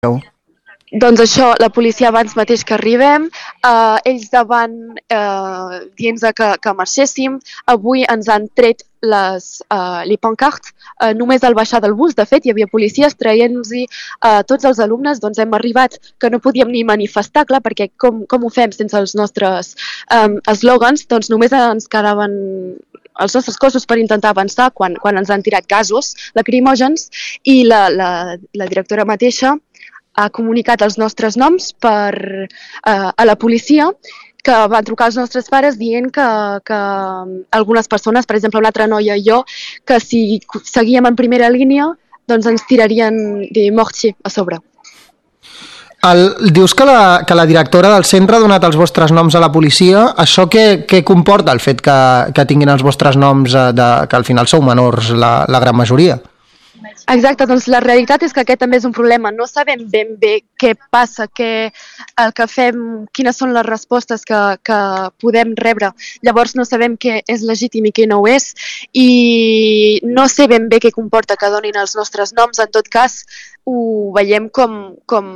Doncs això, la policia abans mateix que arribem, ells davant dient que marxéssim. Avui ens han tret les pancartes només al baixar del bus. De fet, hi havia policies traient-nos tots els alumnes. Doncs hem arribat que no podíem ni manifestar, clar, perquè com ho fem sense els nostres eslògans? Doncs només ens quedaven els nostres cossos per intentar avançar quan ens han tirat gasos lacrimògens, i la directora mateixa ha comunicat els nostres noms a la policia, que van trucar als nostres pares dient que algunes persones, per exemple una altra noia i jo, que si seguíem en primera línia doncs ens tirarien de mortier a sobre. Dius que la directora del centre ha donat els vostres noms a la policia. Això què comporta el fet que tinguin els vostres noms, que al final sou menors la gran majoria? Exacte, doncs la realitat és que aquest també és un problema. No sabem ben bé què passa, el que fem, quines són les respostes que podem rebre. Llavors no sabem què és legítim i què no ho és, i no sé ben bé què comporta que donin els nostres noms. En tot cas, ho veiem com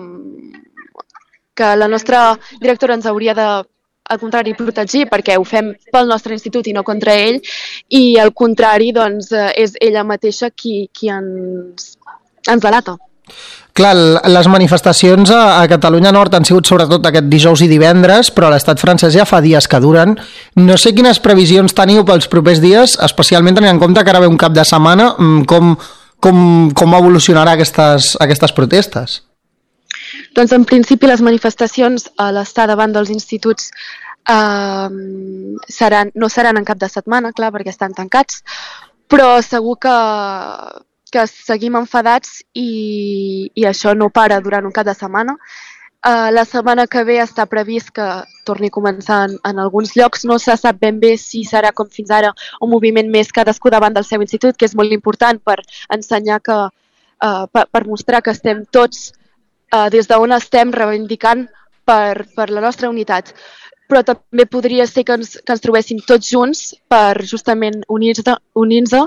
que la nostra directora ens hauria de, al contrari, protegir, perquè ho fem pel nostre institut i no contra ell, i al contrari, doncs, és ella mateixa qui ens delata. Clar, les manifestacions a Catalunya Nord han sigut sobretot aquest dijous i divendres, però a l'estat francès ja fa dies que duren. No sé quines previsions teniu pels propers dies, especialment tenint en compte que ara ve un cap de setmana. Com evolucionarà aquestes protestes? Doncs en principi les manifestacions a l'estar davant dels instituts no seran en cap de setmana, clar, perquè estan tancats, però segur que seguim enfadats i això no para durant un cap de setmana. La setmana que ve està previst que torni a començar en alguns llocs. No se sap ben bé si serà com fins ara un moviment més cadascú davant del seu institut, que és molt important per ensenyar per mostrar que estem tots des d'on estem reivindicant per la nostra unitat. Però també podria ser que ens trobéssim tots junts per justament unir-nos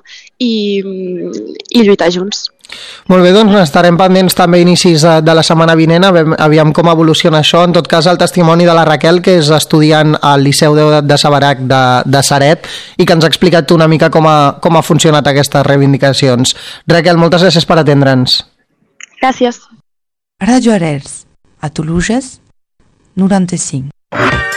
i lluitar junts. Molt bé, doncs estarem pendents també a inicis de la setmana vinent, aviam com evoluciona això. En tot cas, el testimoni de la Raquel, que és estudiant al Liceu de Sabarac de Ceret, i que ens ha explicat una mica com ha funcionat aquestes reivindicacions. Raquel, moltes gràcies per atendre'ns. Gràcies. Radio Arels, a Toluges, 95.